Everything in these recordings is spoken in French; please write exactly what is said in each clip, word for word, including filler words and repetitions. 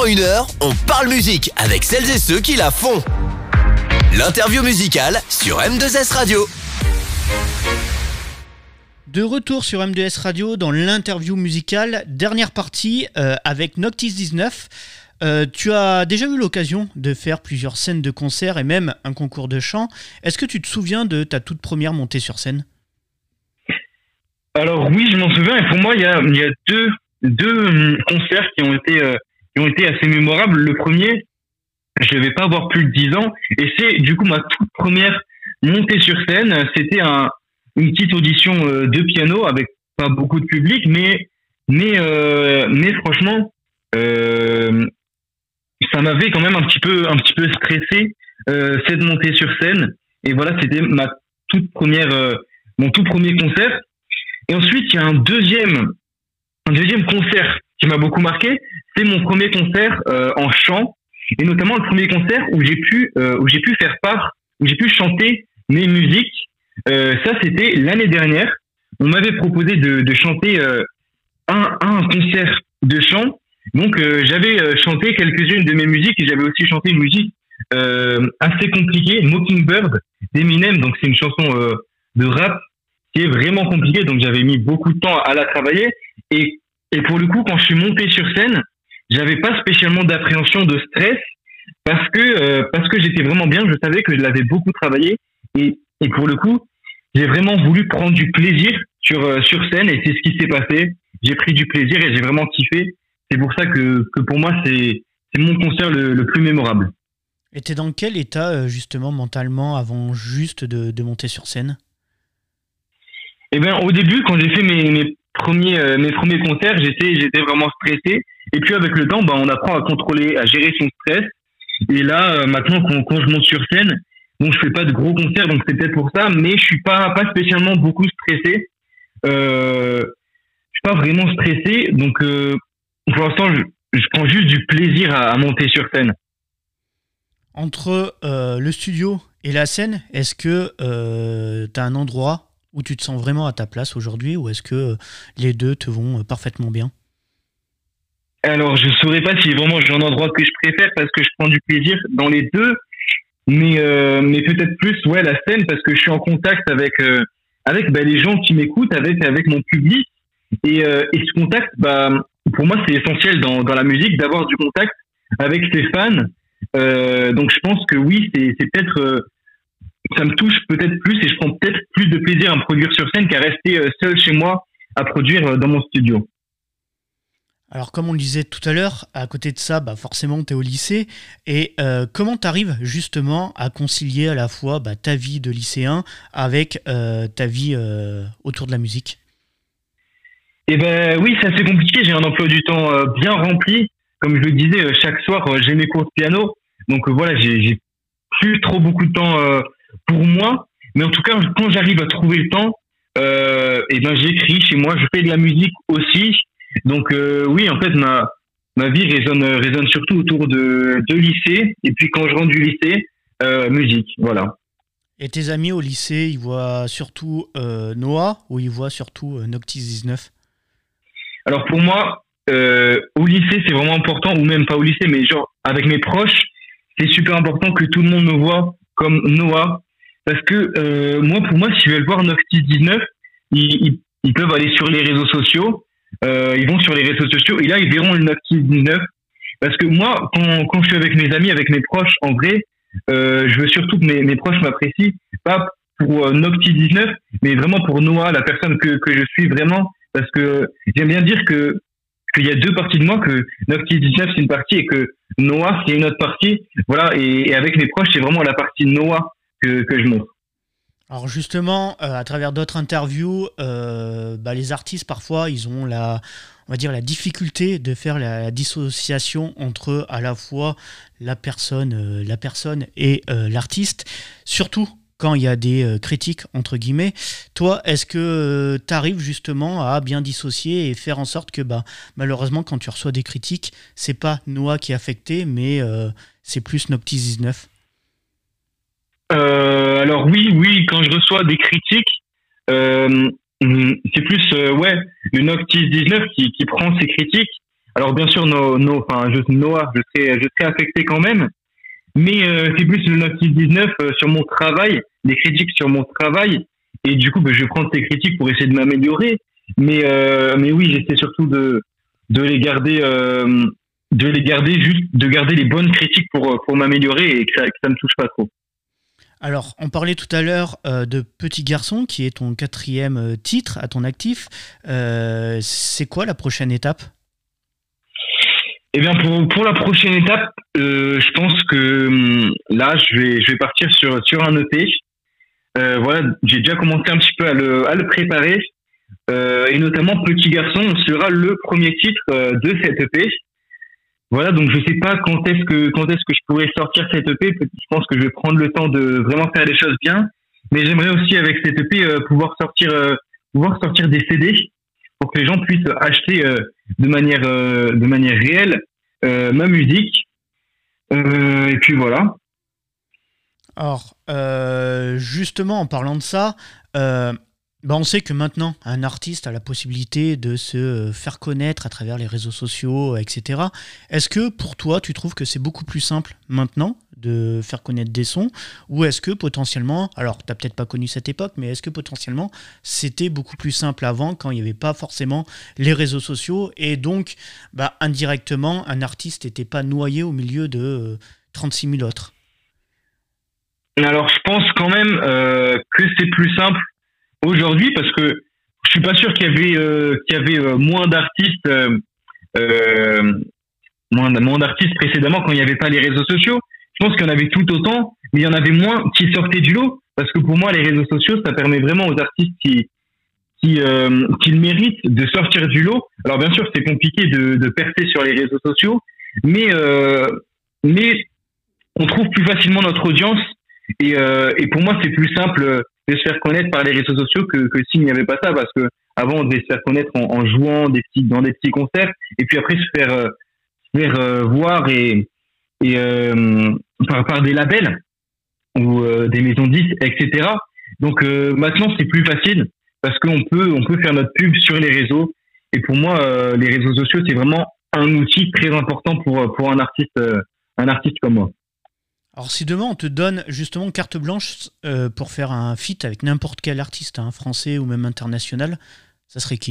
Pendant une heure, on parle musique avec celles et ceux qui la font. L'interview musicale sur M deux S Radio. De retour sur M deux S Radio dans l'interview musicale, dernière partie euh, avec Noctis dix-neuf. Euh, tu as déjà eu l'occasion de faire plusieurs scènes de concert et même un concours de chant. Est-ce que tu te souviens de ta toute première montée sur scène ? Alors oui, je m'en souviens. Et pour moi, il y a, il y a deux, deux concerts qui ont été, euh, qui ont été assez mémorables. Le premier, je ne vais pas avoir plus de dix ans. Et c'est du coup ma toute première montée sur scène. C'était un, une petite audition euh, de piano avec pas beaucoup de public. Mais, mais, euh, mais franchement, euh, ça m'avait quand même un petit peu, un petit peu stressé, euh, cette montée sur scène. Et voilà, c'était ma toute première, euh, mon tout premier concert. Et ensuite, il y a un deuxième, un deuxième concert qui m'a beaucoup marqué. C'est mon premier concert euh, en chant. Et notamment le premier concert où j'ai pu euh, où j'ai pu faire part, où j'ai pu chanter mes musiques. Euh, ça, c'était l'année dernière. On m'avait proposé de, de chanter euh, un, un concert de chant. Donc, euh, j'avais euh, chanté quelques-unes de mes musiques et j'avais aussi chanté une musique euh, assez compliquée, Mockingbird d'Eminem. Donc, c'est une chanson euh, de rap qui est vraiment compliquée. Donc, j'avais mis beaucoup de temps à la travailler. Et, et pour le coup, quand je suis monté sur scène, j'avais pas spécialement d'appréhension, de stress, parce que euh, parce que j'étais vraiment bien. Je savais que je l'avais beaucoup travaillé et et pour le coup, j'ai vraiment voulu prendre du plaisir sur euh, sur scène et c'est ce qui s'est passé. J'ai pris du plaisir et j'ai vraiment kiffé. C'est pour ça que que pour moi c'est c'est mon concert le, le plus mémorable. Et t'es dans quel état justement mentalement avant juste de, de monter sur scène ? Eh ben au début, quand j'ai fait mes mes premiers euh, mes premiers concerts, j'étais j'étais vraiment stressé. Et puis avec le temps, bah, on apprend à contrôler, à gérer son stress. Et là, euh, maintenant, quand, quand je monte sur scène, bon, je fais pas de gros concerts, donc c'est peut-être pour ça, mais je suis pas pas spécialement beaucoup stressé. Euh, je suis pas vraiment stressé, donc euh, pour l'instant, je, je prends juste du plaisir à, à monter sur scène. Entre euh, le studio et la scène, est-ce que euh, tu as un endroit où tu te sens vraiment à ta place aujourd'hui, ou est-ce que euh, les deux te vont euh, parfaitement bien ? Alors, je saurais pas si vraiment j'ai un endroit que je préfère parce que je prends du plaisir dans les deux, mais euh, mais peut-être plus ouais la scène parce que je suis en contact avec euh, avec bah, les gens qui m'écoutent, avec avec mon public et euh, et ce contact bah pour moi c'est essentiel dans dans la musique d'avoir du contact avec ses fans. Euh, donc je pense que oui c'est c'est peut-être euh, ça me touche peut-être plus et je prends peut-être plus de plaisir à me produire sur scène qu'à rester euh, seul chez moi à produire euh, dans mon studio. Alors comme on le disait tout à l'heure, à côté de ça, bah forcément tu es au lycée. Et euh, comment tu arrives justement à concilier à la fois bah, ta vie de lycéen avec euh, ta vie euh, autour de la musique ? Eh ben oui, c'est assez compliqué. J'ai un emploi du temps euh, bien rempli. Comme je le disais, euh, chaque soir, euh, j'ai mes cours de piano. Donc euh, voilà, j'ai, j'ai plus trop beaucoup de temps euh, pour moi. Mais en tout cas, quand j'arrive à trouver le temps, euh, eh ben j'écris chez moi. Je fais de la musique aussi. Donc euh, oui, en fait, ma ma vie résonne résonne surtout autour de de lycée. Et puis quand je rentre du lycée, euh, musique, voilà. Et tes amis au lycée, ils voient surtout euh, Noah ou ils voient surtout euh, Noctis dix-neuf ? Alors pour moi, euh, au lycée, c'est vraiment important, ou même pas au lycée, mais genre avec mes proches, c'est super important que tout le monde me voit comme Noah, parce que euh, moi, pour moi, s'ils veulent voir Noctis dix-neuf, ils, ils ils peuvent aller sur les réseaux sociaux. Euh, ils vont sur les réseaux sociaux et là ils verront le Noctis dix-neuf parce que moi quand, quand je suis avec mes amis, avec mes proches en vrai euh, je veux surtout que mes, mes proches m'apprécient pas pour euh, Noctis dix-neuf mais vraiment pour Noah, la personne que, que je suis vraiment, parce que j'aime bien dire que qu'il y a deux parties de moi, que Noctis dix-neuf c'est une partie et que Noah c'est une autre partie, voilà, et, et avec mes proches c'est vraiment la partie de Noah que, que je montre. Alors justement, euh, à travers d'autres interviews, euh, bah les artistes parfois ils ont la, on va dire la difficulté de faire la, la dissociation entre à la fois la personne, euh, la personne et euh, l'artiste, surtout quand il y a des euh, critiques entre guillemets. Toi, est-ce que euh, tu arrives justement à bien dissocier et faire en sorte que bah malheureusement quand tu reçois des critiques, c'est pas Noah qui est affecté, mais euh, c'est plus Noctis dix-neuf? Euh, alors oui, oui, quand je reçois des critiques, euh, c'est plus euh, ouais le Noctis dix-neuf qui, qui prend ces critiques. Alors bien sûr, no, no, enfin, je, Noah, je serai, je serai affecté quand même, mais euh, c'est plus le neuf six dix-neuf euh, sur mon travail, des critiques sur mon travail, et du coup, bah, je vais prendre ces critiques pour essayer de m'améliorer. Mais, euh, mais oui, j'essaie surtout de, de les garder, euh, de les garder juste, de garder les bonnes critiques pour, pour m'améliorer et que ça, que ça me touche pas trop. Alors, on parlait tout à l'heure euh, de Petit Garçon, qui est ton quatrième euh, titre à ton actif. Euh, c'est quoi la prochaine étape ? Eh bien, pour, pour la prochaine étape, euh, je pense que hum, là, je vais, je vais partir sur, sur un E P. Euh, voilà, j'ai déjà commencé un petit peu à le, à le préparer. Euh, et notamment, Petit Garçon sera le premier titre euh, de cette E P. Voilà, donc je sais pas quand est-ce que quand est-ce que je pourrais sortir cette E P. Je pense que je vais prendre le temps de vraiment faire les choses bien. Mais j'aimerais aussi avec cette E P euh, pouvoir sortir euh, pouvoir sortir des C D pour que les gens puissent acheter euh, de manière euh, de manière réelle euh, ma musique. Euh, et puis voilà. Alors, euh, justement, en parlant de ça, euh, bah on sait que maintenant, un artiste a la possibilité de se faire connaître à travers les réseaux sociaux, et cetera. Est-ce que pour toi, tu trouves que c'est beaucoup plus simple maintenant de faire connaître des sons, ou est-ce que potentiellement, alors tu n'as peut-être pas connu cette époque, mais est-ce que potentiellement c'était beaucoup plus simple avant quand il n'y avait pas forcément les réseaux sociaux et donc bah, indirectement un artiste n'était pas noyé au milieu de euh, trente-six mille autres? Alors je pense quand même euh, que c'est plus simple aujourd'hui parce que je suis pas sûr qu'il y avait euh, qu'il y avait euh, moins d'artistes euh, euh, moins, moins d'artistes précédemment quand il n'y avait pas les réseaux sociaux. Je pense qu'il y en avait tout autant, mais il y en avait moins qui sortaient du lot parce que pour moi les réseaux sociaux ça permet vraiment aux artistes qui qui euh, qui le méritent de sortir du lot. Alors bien sûr c'est compliqué de, de percer sur les réseaux sociaux, mais euh, mais on trouve plus facilement notre audience et euh, et pour moi c'est plus simple de se faire connaître par les réseaux sociaux que, que s'il n'y avait pas ça, parce que avant on devait se faire connaître en, en jouant des petits, dans des petits concerts, et puis après se faire, euh, se faire euh, voir et, et euh, par, par des labels ou euh, des maisons de disques, et cetera. Donc euh, maintenant c'est plus facile parce qu'on peut on peut faire notre pub sur les réseaux. Et pour moi euh, les réseaux sociaux c'est vraiment un outil très important pour pour un artiste euh, un artiste comme moi. Alors si demain on te donne justement carte blanche euh, pour faire un feat avec n'importe quel artiste, hein, français ou même international, ça serait qui ?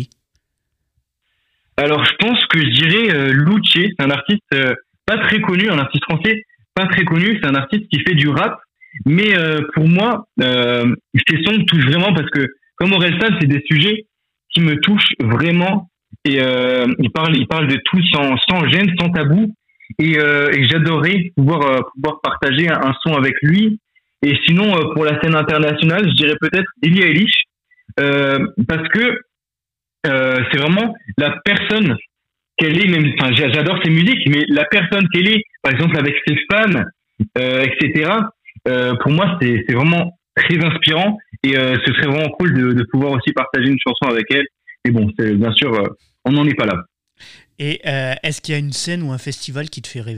Alors je pense que je dirais euh, Loutier, c'est un artiste euh, pas très connu, un artiste français pas très connu, c'est un artiste qui fait du rap, mais euh, pour moi, euh, ces sons me touchent vraiment parce que comme Orelsan, c'est des sujets qui me touchent vraiment et euh, il parle, il parle de tout sans, sans gêne, sans tabou. Et, euh, et j'adorais pouvoir euh, pouvoir partager un, un son avec lui. Et sinon euh, pour la scène internationale je dirais peut-être Billie Eilish euh, parce que euh, c'est vraiment la personne qu'elle est, même enfin j'adore ses musiques, mais la personne qu'elle est par exemple avec ses fans euh, etc euh, pour moi c'est c'est vraiment très inspirant et euh, ce serait vraiment cool de, de pouvoir aussi partager une chanson avec elle. Et bon c'est bien sûr euh, on n'en est pas là. Et euh, est-ce qu'il y a une scène ou un festival qui te fait rêver ?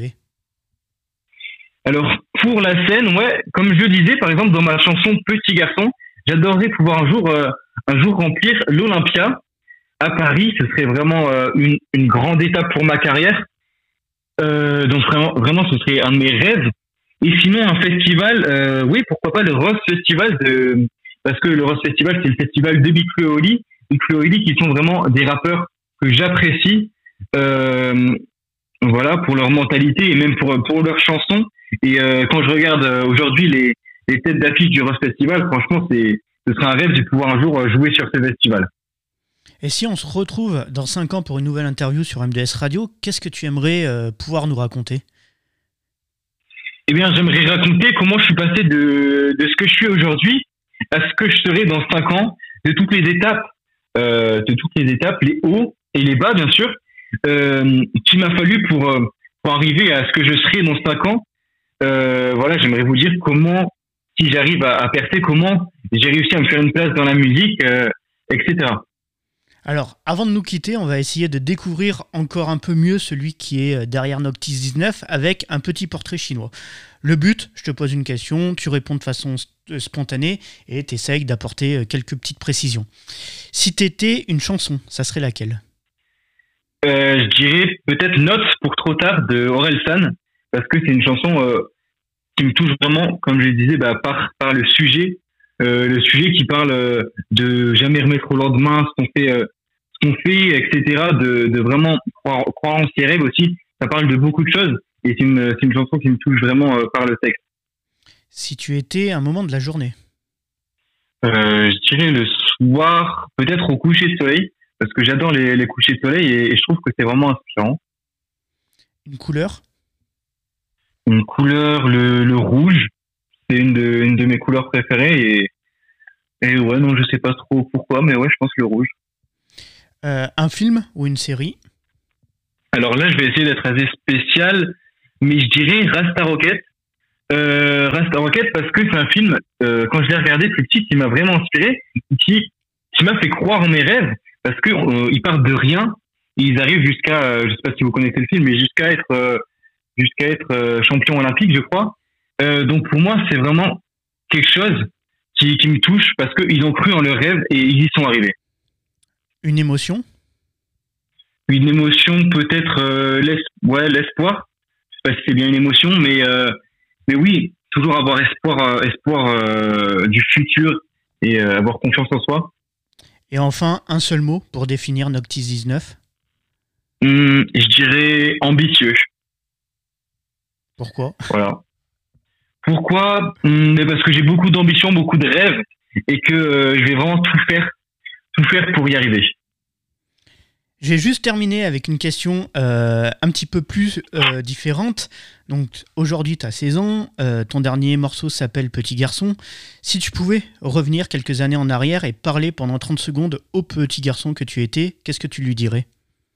Alors, pour la scène, ouais, comme je disais, par exemple, dans ma chanson Petit Garçon, j'adorerais pouvoir un jour, euh, un jour remplir l'Olympia à Paris. Ce serait vraiment euh, une, une grande étape pour ma carrière. Euh, donc, vraiment, vraiment, ce serait un de mes rêves. Et sinon, un festival, euh, oui, pourquoi pas le Rose Festival, de, parce que le Rose Festival, c'est le festival de Big Flo et Oli. Big Flo et Oli qui sont vraiment des rappeurs que j'apprécie. Euh, voilà, pour leur mentalité et même pour pour leurs chansons. Et euh, quand je regarde euh, aujourd'hui les les têtes d'affiche du Rose Festival, franchement c'est ce serait un rêve de pouvoir un jour jouer sur ce festival. Et si on se retrouve dans cinq ans pour une nouvelle interview sur M deux S Radio, qu'est-ce que tu aimerais euh, pouvoir nous raconter ? Eh bien j'aimerais raconter comment je suis passé de de ce que je suis aujourd'hui à ce que je serai dans cinq ans, de toutes les étapes euh, de toutes les étapes, les hauts et les bas bien sûr. Euh, qu'il m'a fallu pour, euh, pour arriver à ce que je serai dans cinq ans. Euh, voilà, j'aimerais vous dire comment, si j'arrive à, à percer, comment j'ai réussi à me faire une place dans la musique, euh, et cetera. Alors, avant de nous quitter, on va essayer de découvrir encore un peu mieux celui qui est derrière Noctis dix-neuf avec un petit portrait chinois. Le but, je te pose une question, tu réponds de façon spontanée et tu essayes d'apporter quelques petites précisions. Si t'étais une chanson, ça serait laquelle ? euh, je dirais peut-être Notes pour trop tard de Orelsan, parce que c'est une chanson euh, qui me touche vraiment, comme je le disais, bah, par, par le sujet, euh, le sujet qui parle euh, de jamais remettre au lendemain ce qu'on fait, euh, ce qu'on fait, et cetera, de, de vraiment croire, croire en ses rêves aussi. Ça parle de beaucoup de choses, et c'est une, c'est une chanson qui me touche vraiment euh, par le texte. Si tu étais un moment de la journée? Euh, je dirais le soir, peut-être au coucher de soleil, parce que j'adore les, les couchers de soleil et, et je trouve que c'est vraiment inspirant. Une couleur? Une couleur, le, le rouge, c'est une de, une de mes couleurs préférées et, et ouais, non, je sais pas trop pourquoi, mais ouais, je pense le rouge. Euh, un film ou une série? Alors là, je vais essayer d'être assez spécial, mais je dirais Rasta Rocket. Euh, Rasta Rocket parce que c'est un film, euh, quand je l'ai regardé plus petit, qui m'a vraiment inspiré, qui, qui m'a fait croire en mes rêves, parce que euh, ils partent de rien, et ils arrivent jusqu'à, euh, je sais pas si vous connaissez le film, mais jusqu'à être, euh, jusqu'à être euh, champion olympique, je crois. Euh, donc pour moi, c'est vraiment quelque chose qui, qui me touche, parce qu'ils ont cru en leurs rêves et ils y sont arrivés. Une émotion? Une émotion, peut-être euh, l'es- ouais, l'espoir. Je sais pas si c'est bien une émotion, mais euh, mais oui, toujours avoir espoir, euh, espoir euh, du futur et euh, avoir confiance en soi. Et enfin, un seul mot pour définir Noctis dix-neuf? Hum, je dirais ambitieux. Pourquoi? Voilà. Pourquoi? Hum, mais parce que j'ai beaucoup d'ambition, beaucoup de rêves et que euh, je vais vraiment tout faire, tout faire pour y arriver. Je vais juste terminer avec une question euh, un petit peu plus euh, différente. Donc aujourd'hui, tu as seize ans, euh, ton dernier morceau s'appelle Petit Garçon. Si tu pouvais revenir quelques années en arrière et parler pendant trente secondes au petit garçon que tu étais, qu'est-ce que tu lui dirais?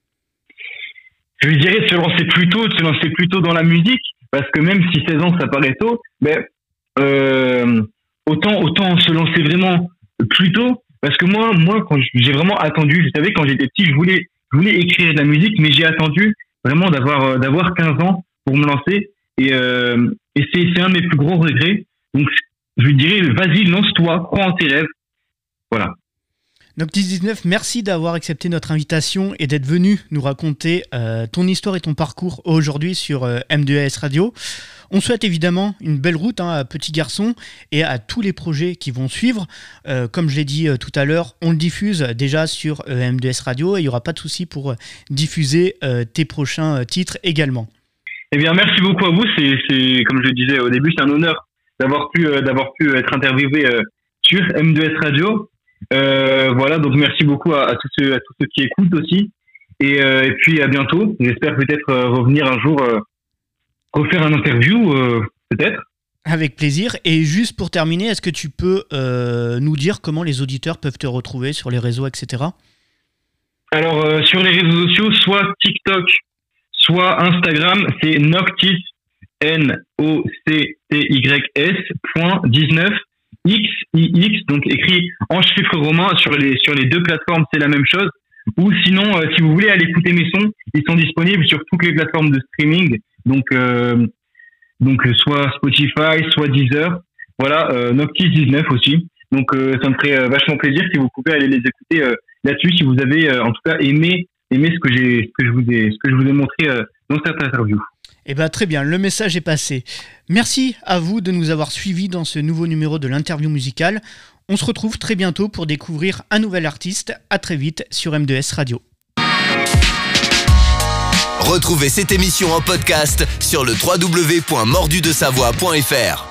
Je lui dirais de se lancer plus tôt, de se lancer plus tôt dans la musique, parce que même si seize ans ça paraît tôt, ben, euh, autant, autant se lancer vraiment plus tôt. Parce que moi, moi, quand j'ai vraiment attendu, vous savez, quand j'étais petit, je voulais, je voulais écrire de la musique, mais j'ai attendu vraiment d'avoir, d'avoir quinze ans pour me lancer. Et, euh, et c'est, c'est un de mes plus gros regrets. Donc, je lui dirais, vas-y, lance-toi, crois en tes rêves. Voilà. Noctis dix-neuf, merci d'avoir accepté notre invitation et d'être venu nous raconter euh, ton histoire et ton parcours aujourd'hui sur euh, M deux S Radio. On souhaite évidemment une belle route hein, à Petit Garçon et à tous les projets qui vont suivre. Euh, comme je l'ai dit euh, tout à l'heure, on le diffuse déjà sur euh, M deux S Radio et il n'y aura pas de souci pour euh, diffuser euh, tes prochains euh, titres également. Eh bien, merci beaucoup à vous. C'est, c'est comme je le disais au début, c'est un honneur d'avoir pu, euh, d'avoir pu être interviewé euh, sur M deux S Radio. Euh, voilà, donc merci beaucoup à, à, tous ceux, à tous ceux qui écoutent aussi. Et, euh, et puis à bientôt. J'espère peut-être euh, revenir un jour... Euh, refaire un interview, euh, peut-être. Avec plaisir. Et juste pour terminer, est-ce que tu peux euh, nous dire comment les auditeurs peuvent te retrouver sur les réseaux, et cetera? Alors, euh, sur les réseaux sociaux, soit TikTok, soit Instagram, c'est Noctis, N O C T Y S, point dix-neuf, X, I X, donc écrit en chiffres romains. Sur les, sur les deux plateformes, c'est la même chose. Ou sinon, euh, si vous voulez aller écouter mes sons, ils sont disponibles sur toutes les plateformes de streaming. Donc, euh, donc soit Spotify, soit Deezer. Voilà, euh, Noctis dix-neuf aussi. Donc, euh, ça me ferait euh, vachement plaisir si vous pouvez aller les écouter euh, là-dessus, si vous avez euh, en tout cas aimé, aimé ce que j'ai, ce que je vous ai, ce que je vous ai montré euh, dans cette interview. Eh bien, très bien, le message est passé. Merci à vous de nous avoir suivis dans ce nouveau numéro de l'interview musicale. On se retrouve très bientôt pour découvrir un nouvel artiste. À très vite sur M deux S Radio. Retrouvez cette émission en podcast sur le w w w point mordu de savoie point f r.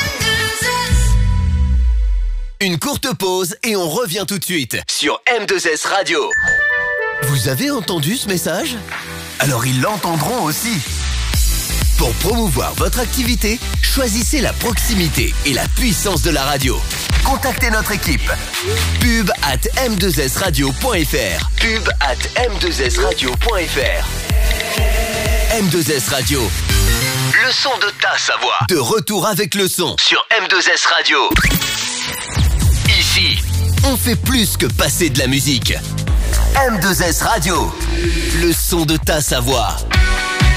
Une courte pause et on revient tout de suite sur M deux S Radio. Vous avez entendu ce message? Alors ils l'entendront aussi. Pour promouvoir votre activité, choisissez la proximité et la puissance de la radio. Contactez notre équipe. Pub at m deux s radio point f r. Pub at m deux s radio point f r. M deux S Radio. Le son de ta Savoie. De retour avec le son sur M deux S Radio. Ici, on fait plus que passer de la musique. M deux S Radio. Le son de ta Savoie.